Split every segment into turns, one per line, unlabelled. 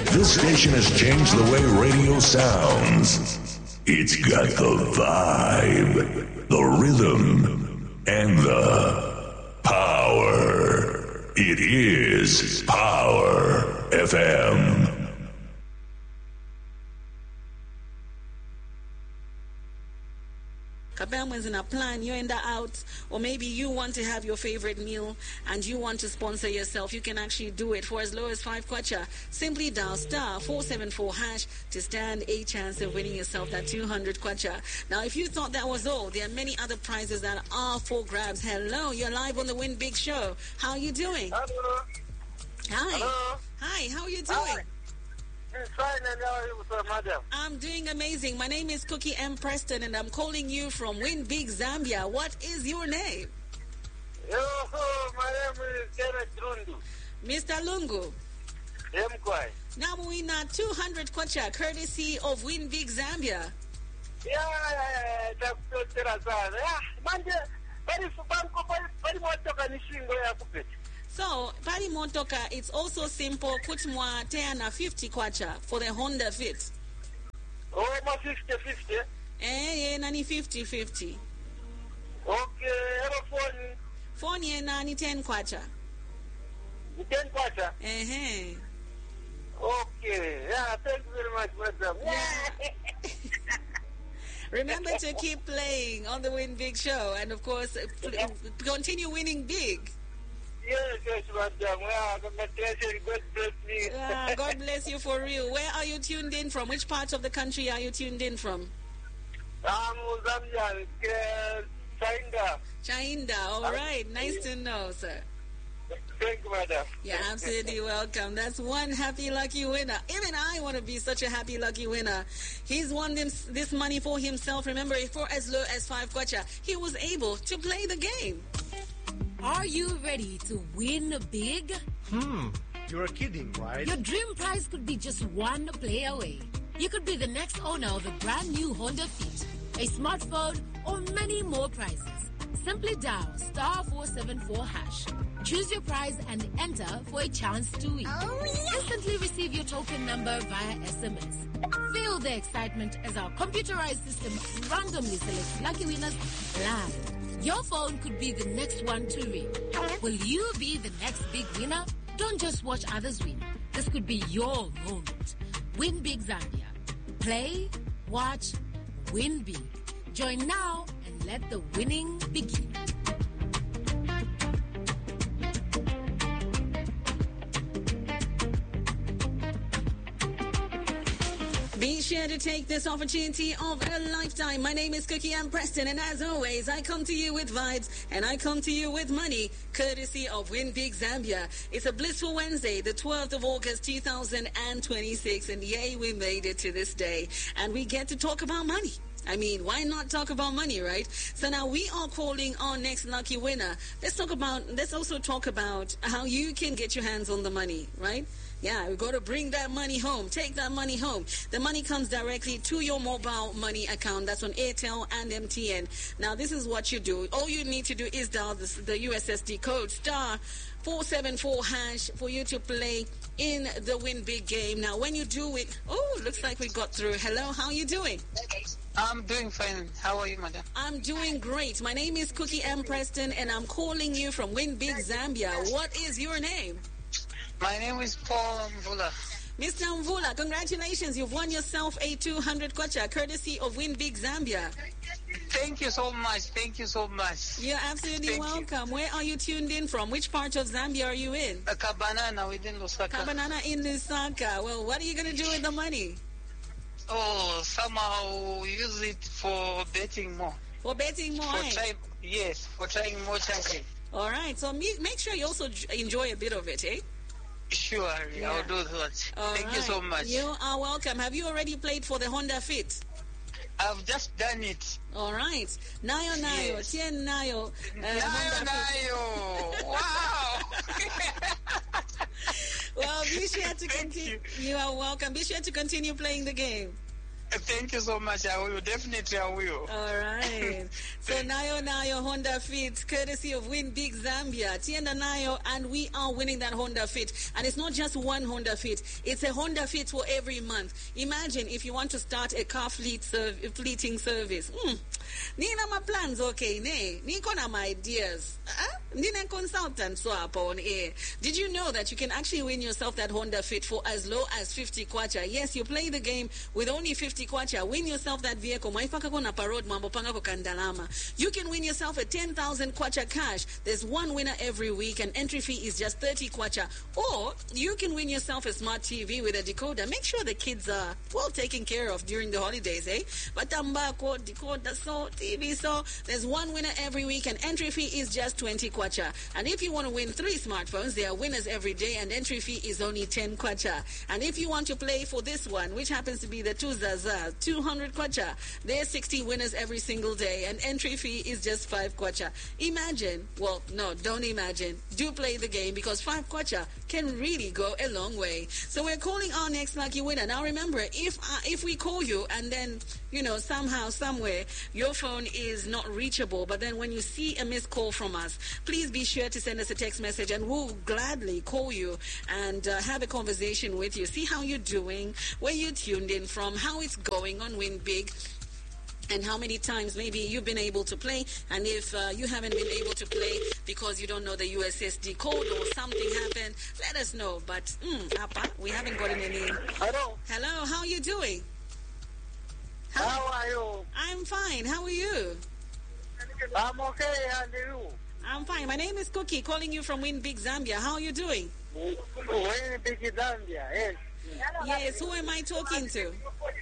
This station has changed the way radio sounds. It's got the vibe, the rhythm, and the power. It is Power FM.
Kabamwa's in a plan, you're in the out, or maybe you want to have your favorite meal and you want to sponsor yourself, you can actually do it for as low as 5 kwacha. Simply dial star 474 hash to stand a chance of winning yourself that 200 kwacha. Now, if you thought that was all, there are many other prizes that are for grabs. Hello, you're live on the Win Big Show. How are you doing?
Hello.
Hi.
Hello.
Hi, how are you doing?
Hi. Fine, and how are you, sir, madam?
I'm doing amazing. My name is Cookie M. Preston, and I'm calling you from Win Big Zambia. What is your name?
Yo, my name is Kenneth Lundu.
Mr. Lungu.
Mkwai.
Now we na 200 kwacha, courtesy of Win Big Zambia.
Takutotera sana. Manje, bari motoka nishingo ya kupeti.
So, Pari Motoka, it's also simple. Kutmwa teana 50 kwacha for the Honda Fit.
Oh, ma 50-50.
Nani 50-50.
Okay, hello phone.
Phone ye nani 10 kwacha.
10 kwacha? Okay, yeah, thank you very much, madam.
Yeah. Remember to keep playing on the Win Big Show and, of course, continue winning big.
Yes, madam. Congratulations. God bless me.
God bless you for real. Where are you tuned in from? Which part of the country are you tuned in from?
Zambia, Chainda.
Chainda, all right. Nice to know, sir.
Thank you, madam.
You're absolutely welcome. That's one happy, lucky winner. Even I want to be such a happy, lucky winner. He's won this money for himself. Remember, for as low as 5 kwacha, he was able to play the game.
Are you ready to win big?
You're kidding, right?
Your dream prize could be just one play away. You could be the next owner of a brand new Honda Fit, a smartphone, or many more prizes. Simply dial star 474 hash. Choose your prize and enter for a chance to win. Instantly receive your token number via SMS. Feel the excitement as our computerized system randomly selects lucky winners live. Your phone could be the next one to ring. Will you be the next big winner? Don't just watch others win. This could be your moment. Win Big Zambia. Play, watch, win big. Join now and let the winning begin.
Be sure to take this opportunity of a lifetime. My name is Cookie M. Preston, and as always, I come to you with vibes, and I come to you with money, courtesy of Win Big Zambia. It's a blissful Wednesday, the 12th of August, 2026, and yay, we made it to this day. And we get to talk about money. I mean, why not talk about money, right? So now we are calling our next lucky winner. Let's also talk about how you can get your hands on the money, right? Yeah, we've got to bring that money home. Take that money home. The money comes directly to your mobile money account. That's on Airtel and MTN. Now, this is what you do. All you need to do is dial the USSD code star 474 hash for you to play in the Win Big game. Now, when you do it, looks like we got through. Hello, how are you doing?
I'm doing fine. How are you, madam?
I'm doing great. My name is Cookie M. Preston, and I'm calling you from Win Big Zambia. What is your name?
My name is Paul Mvula.
Mr. Mvula, congratulations. You've won yourself a 200 kwacha, courtesy of Win Big Zambia.
Thank you so much. Thank you so much.
You're absolutely welcome. Where are you tuned in from? Which part of Zambia are you in?
Kabanana within Lusaka.
Kabanana in Lusaka. Well, what are you going to do with the money?
Somehow use it for betting more.
For betting more,
Yes, for trying more chances.
All right. So make sure you also enjoy a bit of it, eh?
Sure, yeah. I'll do that. Thank you so much.
You are welcome. Have you already played for the Honda Fit?
I've just done it.
All right. Nayo.
Yes.
Tien nayo.
Nayo. Wow.
Well, be sure to continue. You are welcome. Be sure to continue playing the game.
Thank you so much. I will. Definitely I will.
All right. So Nayo Honda Fit, courtesy of Win Big Zambia. Tienda Nayo, and we are winning that Honda Fit. And it's not just one Honda Fit. It's a Honda Fit for every month. Imagine if you want to start a car fleeting service. Nina my plans, okay, ne? Niko na my ideas. Nina consultant swap on air. Did you know that you can actually win yourself that Honda Fit for as low as 50 kwacha? Yes, you play the game with only 50 kwacha. Win yourself that vehicle. Maifaka ko na parod mambo panga ko kandalama. You can win yourself a 10,000 kwacha cash. There's one winner every week, and entry fee is just 30 kwacha. Or you can win yourself a smart TV with a decoder. Make sure the kids are well taken care of during the holidays, eh? Batambako, decoder, so TV, so there's one winner every week, and entry fee is just 20 kwacha. And if you want to win 3 smartphones, there are winners every day, and entry fee is only 10 kwacha. And if you want to play for this one, which happens to be the Tuzaza, 200 kwacha, there's 60 winners every single day, and entry fee is just 5 kwacha. Imagine, well, no, don't imagine. Do play the game, because 5 kwacha can really go a long way. So we're calling our next lucky winner. Now remember, if we call you and then, you know, somehow, somewhere, your phone is not reachable, but then when you see a missed call from us, please be sure to send us a text message, and we'll gladly call you and have a conversation with you. See how you're doing, where you tuned in from, how it's going on Win Big, and how many times maybe you've been able to play. And if you haven't been able to play because you don't know the USSD code or something happened, let us know. But, Appa, we haven't gotten any.
Hello.
Hello, how are you doing?
How are you?
I'm fine. How are you?
I'm okay, and you?
I'm fine. My name is Cookie, calling you from Win Big Zambia. How are you doing?
Win Big Zambia, yes.
Yes, who am I talking to?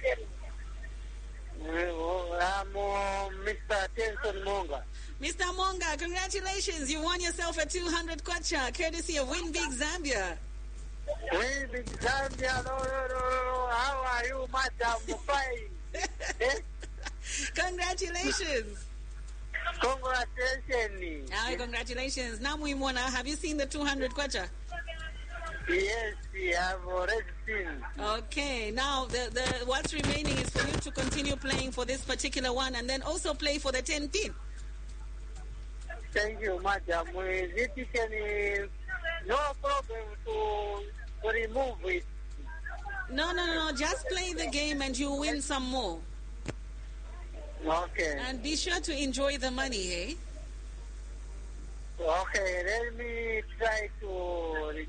I'm Mr. Tenson Monga.
Mr. Monga, congratulations. You won yourself a 200 kwacha, courtesy of Win Big Zambia.
Win Big Zambia, no. How are you, madam? Fine.
Congratulations.
Congratulations.
Congratulations. Now, Muimona, have you seen the 200 kwacha?
Yes, I've already seen.
Okay, now the what's remaining is for you to continue playing for this particular one, and then also play for the 10 pin.
Thank you, madam. It can no problem to remove it.
No. Just play the game and you win some more.
Okay.
And be sure to enjoy the money, eh?
Okay, let me try to.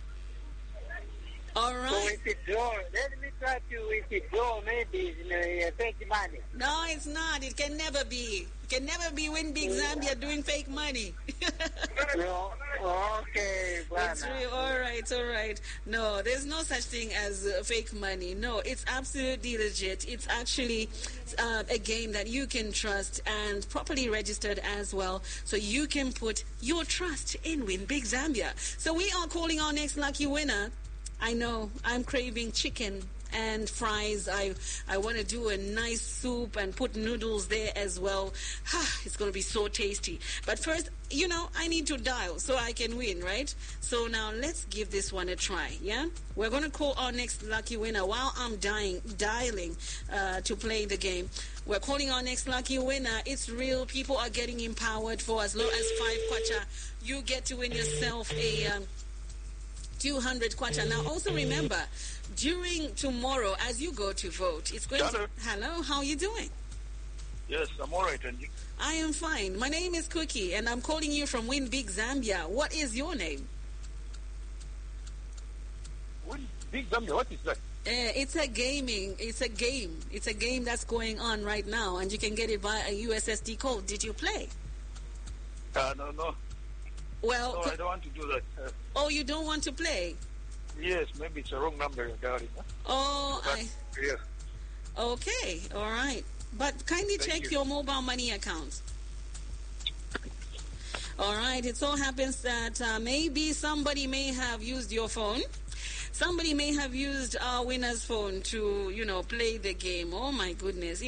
All right.
So let me try to withdraw maybe fake money.
No, it's not. It can never be. It can never be Win Big Zambia doing fake money.
No. Okay,
it's real. All right. No, there's no such thing as fake money. No, it's absolutely legit. It's actually a game that you can trust and properly registered as well. So you can put your trust in Win Big Zambia. So we are calling our next lucky winner. I know I'm craving chicken and fries. I want to do a nice soup and put noodles there as well. It's going to be so tasty. But first, you know, I need to dial so I can win, right? So now let's give this one a try, yeah? We're going to call our next lucky winner while I'm dialing to play the game. We're calling our next lucky winner. It's real. People are getting empowered for as low as 5 kwacha. You get to win yourself a 200 kwacha. Now, also remember, during tomorrow, as you go to vote, it's going to... Hello, how are you doing?
Yes, I'm all right, and you?
I am fine. My name is Cookie, and I'm calling you from Win Big Zambia. What is your name?
Win Big Zambia, what is that?
It's a game. It's a game that's going on right now, and you can get it via a USSD code. Did you play?
No.
Well,
no, I don't want to do that.
Oh, you don't want to play?
Yes, maybe it's a wrong number you're dialing. Huh?
Oh,
Yes.
Okay, all right. But kindly check your mobile money account. All right, it so happens that maybe somebody may have used your phone. Somebody may have used our winner's phone to, play the game. Oh my goodness.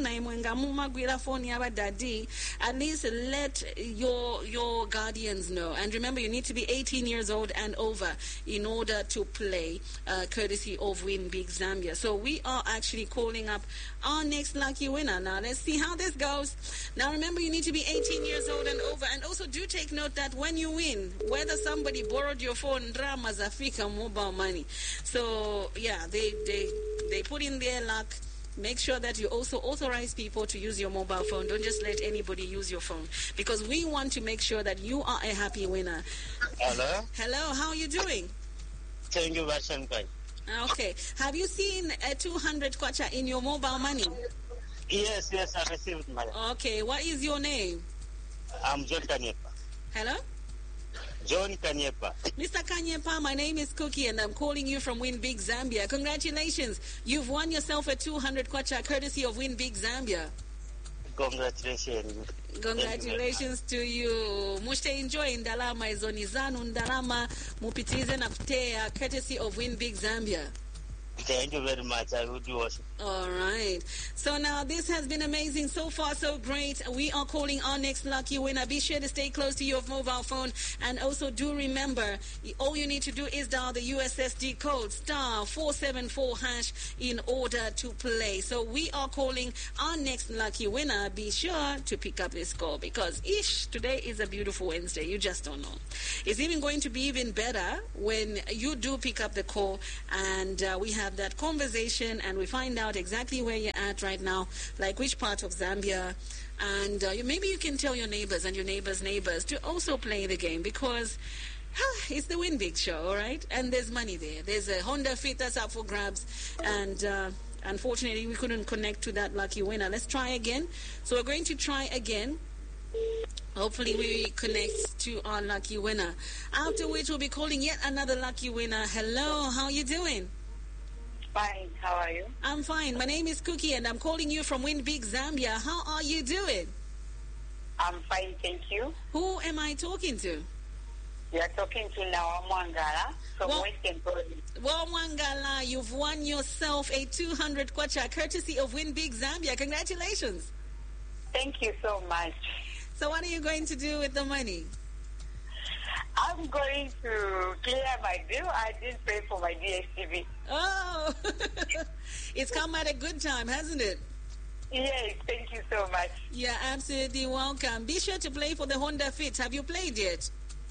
At least let your guardians know. And remember, you need to be 18 years old and over in order to play, courtesy of Win Big Zambia. So we are actually calling up our next lucky winner. Now let's see how this goes. Now remember, you need to be 18 years old and over. And also do take note that when you win, whether somebody borrowed your phone, Drama Zafika mobile money. So yeah, they put in their luck. Make sure that you also authorize people to use your mobile phone. Don't just let anybody use your phone, because we want to make sure that you are a happy winner.
Hello?
Hello, how are you doing?
Thank you, Vashankai.
Okay. Have you seen a 200 kwacha in your mobile money?
Yes, I received money.
Okay, what is your name?
I'm John Kanyepa.
Hello?
John Kanyepa.
Mr. Kanyepa, my name is Cookie and I'm calling you from Win Big Zambia. Congratulations. You've won yourself a 200 kwacha courtesy of Win Big Zambia.
Congratulations.
Congratulations to you. Mushte enjoy ndalama izonizanu ndalama mupitize na kutea courtesy of Win Big Zambia.
Thank you very much. I will do also.
All right. So now this has been amazing. So far, so great. We are calling our next lucky winner. Be sure to stay close to your mobile phone. And also do remember, all you need to do is dial the USSD code *474# in order to play. So we are calling our next lucky winner. Be sure to pick up this call, because today is a beautiful Wednesday. You just don't know. It's even going to be even better when you do pick up the call and we have that conversation and we find out exactly where you're at right now, like which part of Zambia, and maybe you can tell your neighbors and your neighbors' neighbors to also play the game, because it's the Win Big show, all right? And there's money there. There's a Honda Fit that's up for grabs, and unfortunately we couldn't connect to that lucky winner. Let's try again. So we're going to try again. Hopefully we connect to our lucky winner, after which we'll be calling yet another lucky winner. Hello, how are you doing?
Fine. How are you?
I'm fine. My name is Cookie and I'm calling you from Win Big Zambia. How are you doing?
I'm fine, thank you.
Who am I talking to?
You are talking to Nawa Mwangala from Western Province.
Well, Mwangala, you've won yourself a 200 kwacha courtesy of Win Big Zambia. Congratulations.
Thank you so much.
So what are you going to do with the money?
I'm going to clear my bill. I didn't pay for my DSTV.
Oh, it's come at a good time, hasn't it?
Yes, thank you so much.
Yeah, absolutely welcome. Be sure to play for the Honda Fit. Have you played yet?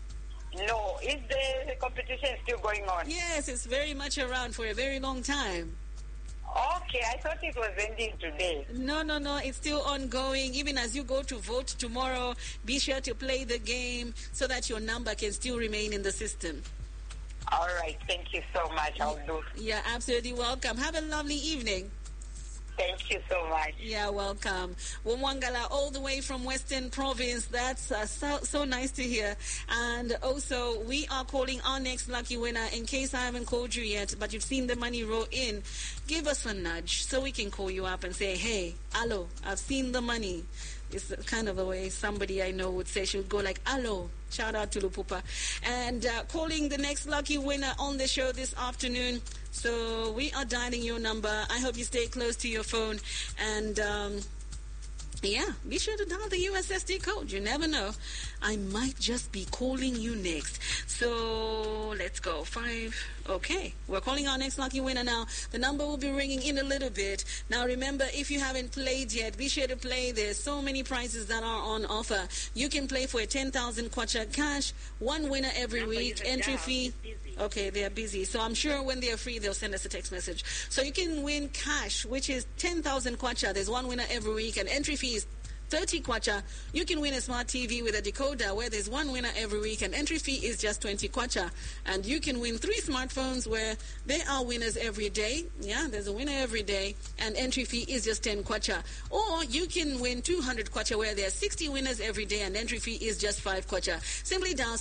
No, is the competition still going on?
Yes, it's very much around for a very long time.
Okay, I thought it was ending today.
No, it's still ongoing. Even as you go to vote tomorrow, be sure to play the game so that your number can still remain in the system.
All right, thank you so much. I'll do.
Yeah, absolutely welcome. Have a lovely evening.
Thank you so much.
Yeah, welcome. Wamwangala, all the way from Western Province. That's so nice to hear. And also, we are calling our next lucky winner. In case I haven't called you yet, but you've seen the money roll in, give us a nudge so we can call you up and say, hey, hello, I've seen the money. It's kind of the way somebody I know would say. She would go like, hello. Shout out to Lupupa. And calling the next lucky winner on the show this afternoon. So we are dialing your number. I hope you stay close to your phone. And yeah, be sure to dial the USSD code. You never know. I might just be calling you next. So let's go. 5. Okay. We're calling our next lucky winner now. The number will be ringing in a little bit. Now remember, if you haven't played yet, be sure to play. There's so many prizes that are on offer. You can play for a 10,000 kwacha cash. One winner every week. Entry fee. Okay, they're busy. So I'm sure when they're free, they'll send us a text message. So you can win cash, which is 10,000 kwacha. There's one winner every week. And entry fee is 30 kwacha. You can win a smart TV with a decoder where there's one winner every week, and entry fee is just 20 kwacha. And you can win 3 smartphones where there are winners every day. Yeah, there's a winner every day, and entry fee is just 10 kwacha. Or you can win 200 kwacha where there are 60 winners every day, and entry fee is just 5 kwacha. Simply dial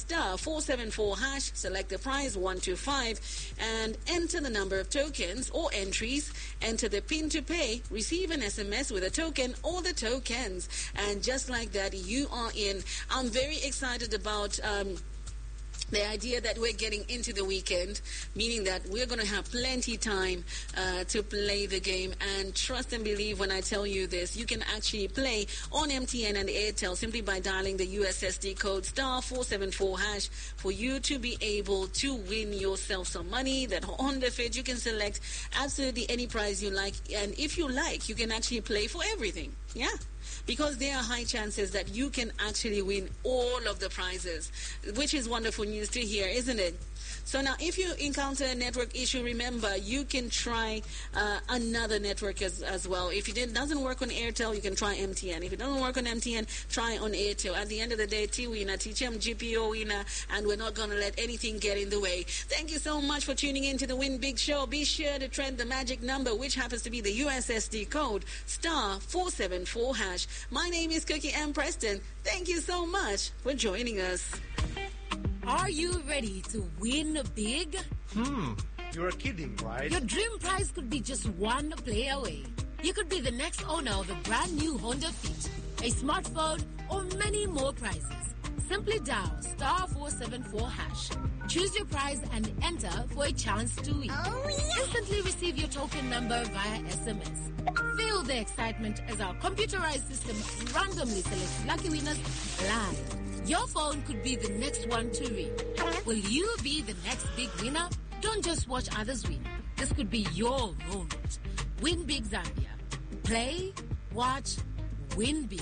*474#, select the prize 125, and enter the number of tokens or entries. Enter the PIN to pay, receive an SMS with a token or the tokens. And just like that, you are in. I'm very excited about The idea that we're getting into the weekend, meaning that we're going to have plenty time to play the game. And trust and believe when I tell you this, you can actually play on MTN and Airtel simply by dialing the USSD code *474# for you to be able to win yourself some money. That Honda Fit, you can select absolutely any prize you like. And if you like, you can actually play for everything. Yeah. Because there are high chances that you can actually win all of the prizes, which is wonderful news to hear, isn't it? So now, if you encounter a network issue, remember, you can try another network as well. If it doesn't work on Airtel, you can try MTN. If it doesn't work on MTN, try on Airtel. At the end of the day, T-Winner, TCM, GPO winner, and we're not going to let anything get in the way. Thank you so much for tuning in to the Win Big Show. Be sure to trend the magic number, which happens to be the USSD code, *474#. My name is Cookie M. Preston. Thank you so much for joining us.
Are you ready to win big?
You're kidding, right?
Your dream prize could be just one play away. You could be the next owner of a brand new Honda Fit, a smartphone, or many more prizes. Simply dial *474#. Choose your prize and enter for a chance to win. Instantly receive your token number via SMS. Feel the excitement as our computerized system randomly selects lucky winners live. Your phone could be the next one to ring. Will you be the next big winner? Don't just watch others win. This could be your moment. Win Big Zambia. Play, watch, win big.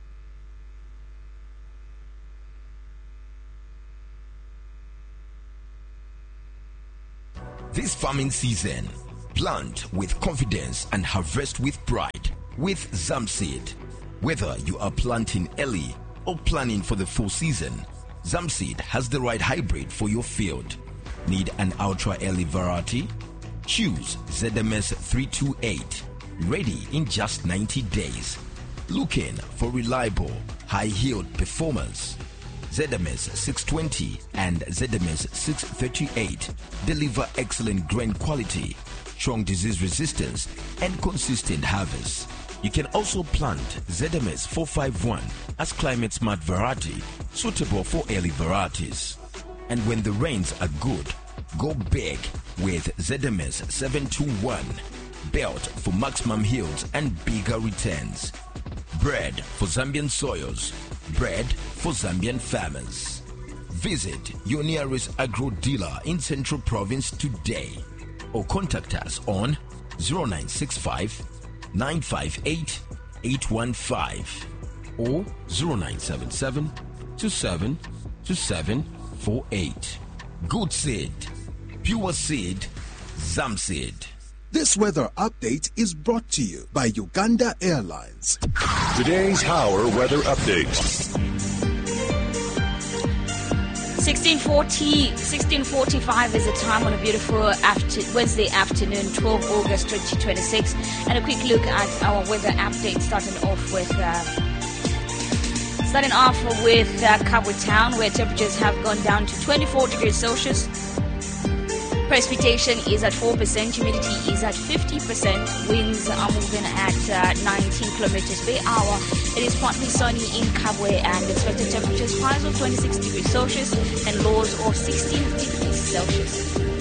This farming season, plant with confidence and harvest with pride with Zamseed. Whether you are planting early or planning for the full season, Zamseed has the right hybrid for your field. Need an ultra early variety? Choose ZMS 328, ready in just 90 days. Looking for reliable, high-yield performance? ZMS 620 and ZMS 638 deliver excellent grain quality, strong disease resistance, and consistent harvest. You can also plant ZMS 451 as climate smart variety suitable for early varieties. And when the rains are good, go big with ZMS 721, built for maximum yields and bigger returns. Bred for Zambian soils, bred for Zambian farmers. Visit your nearest agro dealer in Central Province today or contact us on 0965 958 815 or 0977 272748. Good seed, pure seed, Zamseed.
This weather update is brought to you by Uganda Airlines.
Today's Power Weather Update.
16:45 is the time on a beautiful Wednesday afternoon, 12 August 2026. And a quick look at our weather update, starting off with Kabwe Town, where temperatures have gone down to 24 degrees Celsius. Precipitation is at 4%, humidity is at 50%, winds are moving at 19 kilometers per hour. It is partly sunny in Kabwe and expected temperatures highs of 26 degrees Celsius and lows of 16 degrees Celsius.